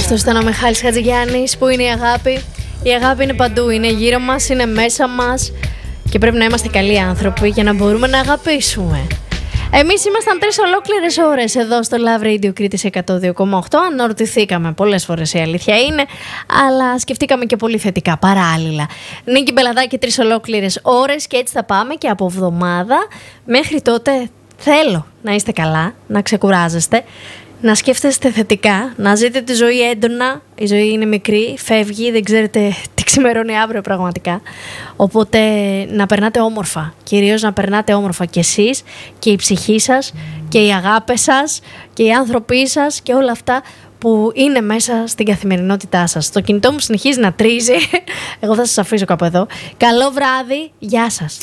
Αυτός ήταν ο Μιχάλης Χατζηγιάννης. Πού είναι η αγάπη? Η αγάπη είναι παντού, είναι γύρω μας, είναι μέσα μας και πρέπει να είμαστε καλοί άνθρωποι για να μπορούμε να αγαπήσουμε. Εμείς ήμασταν 3 ολόκληρες ώρες εδώ στο Love Radio Κρήτης 102,8. Αναρωτηθήκαμε πολλές φορές, η αλήθεια είναι, αλλά σκεφτήκαμε και πολύ θετικά παράλληλα. Νίκη Μπελαδάκη, 3 ολόκληρες ώρες και έτσι θα πάμε και από εβδομάδα. Μέχρι τότε θέλω να είστε καλά, να ξεκουράζεστε, να σκέφτεστε θετικά, να ζείτε τη ζωή έντονα. Η ζωή είναι μικρή, φεύγει, δεν ξέρετε τι ξημερώνει αύριο πραγματικά. Οπότε να περνάτε όμορφα, κυρίως να περνάτε όμορφα και εσείς και η ψυχή σας και οι αγάπες σας και οι άνθρωποι σας και όλα αυτά που είναι μέσα στην καθημερινότητά σας. Το κινητό μου συνεχίζει να τρίζει, εγώ θα σας αφήσω κάπου εδώ. Καλό βράδυ, γεια σας.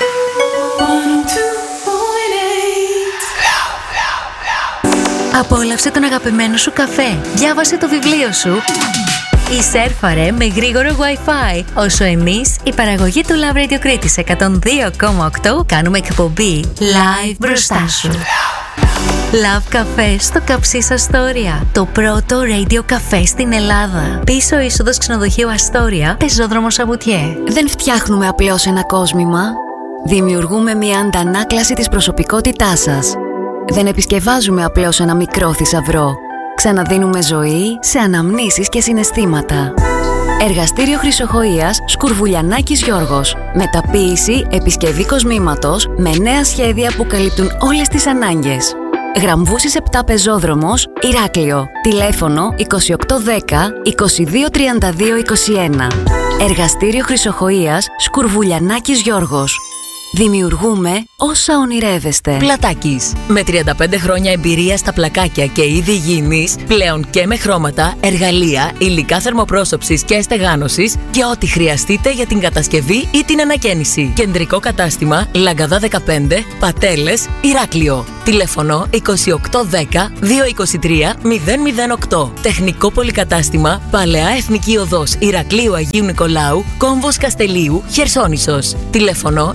Απόλαυσε τον αγαπημένο σου καφέ. Διάβασε το βιβλίο σου ή σέρφαρε με γρήγορο Wi-Fi. Όσο εμείς, η παραγωγή του Love Radio Κρήτης 102,8 κάνουμε εκπομπή live μπροστά σου. Love Café στο Καψίς Αστόρια. Το πρώτο radio καφέ στην Ελλάδα. Πίσω είσοδος ξενοδοχείου Αστόρια, πεζόδρομο Σαβουτιέ. Δεν φτιάχνουμε απλώς ένα κόσμημα. Δημιουργούμε μια αντανάκλαση της προσωπικότητάς σας. Δεν επισκευάζουμε απλώς ένα μικρό θησαυρό. Ξαναδίνουμε ζωή σε αναμνήσεις και συναισθήματα. Εργαστήριο Χρυσοχοΐας Σκουρβουλιανάκης Γιώργος. Μεταποίηση, επισκευή κοσμήματος με νέα σχέδια που καλύπτουν όλες τις ανάγκες. Γραμβούσης 7 πεζόδρομος, Ηράκλειο. Τηλέφωνο 2810 2232 21. Εργαστήριο Χρυσοχοΐας Σκουρβουλιανάκης Γιώργος. Δημιουργούμε όσα ονειρεύεστε. Πλατάκης. Με 35 χρόνια εμπειρία στα πλακάκια και είδη υγιεινής, πλέον και με χρώματα, εργαλεία, υλικά θερμοπρόσωψης και στεγάνωσης και ό,τι χρειαστείτε για την κατασκευή ή την ανακαίνιση. Κεντρικό κατάστημα Λαγκαδά 15, Πατέλες, Ηράκλειο. Τηλέφωνο 2810 223 008. Τεχνικό πολυκατάστημα Παλαιά Εθνική Οδός Ηρακλείου Αγίου Νικολάου, Κόμβος Καστελίου, Χερσόνησος. Τηλέφωνο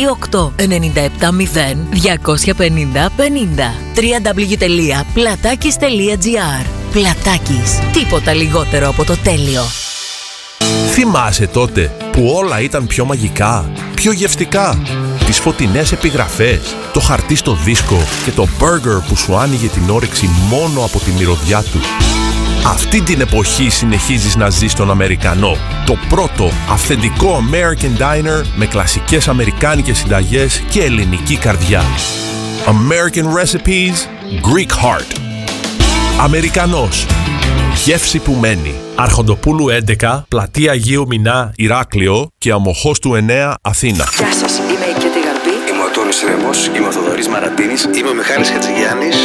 2897 250 50. www.platakis.gr. Πλατάκης. Τίποτα λιγότερο από το τέλειο. Θυμάσαι τότε που όλα ήταν πιο μαγικά, πιο γευστικά? Τις φωτεινές επιγραφές, το χαρτί στο δίσκο και το μπέργκερ που σου άνοιγε την όρεξη μόνο από τη μυρωδιά του. Αυτή την εποχή συνεχίζεις να ζεις τον Αμερικανό. Το πρώτο αυθεντικό American Diner με κλασικές αμερικάνικες συνταγές και ελληνική καρδιά. American Recipes, Greek Heart. Αμερικανός. Γεύση που μένει. Αρχοντοπούλου 11, Πλατεία Αγίου Μινά, Ηράκλειο και Αμοχώστου 9, Αθήνα. Γεια σας, είμαι η Κέτη Γαρπή. Είμαι ο Τόνης Ρέμος, είμαι ο Θοδωρής Μαρατίνης. Είμαι ο Μιχάλης Χατζηγιάννης.